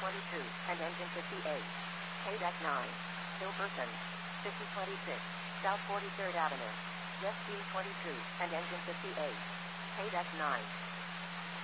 22, and engine 58. KDEC 9. Hilberton. 5026, South 43rd Avenue. Yes, 22, and engine 58. KDEC 9.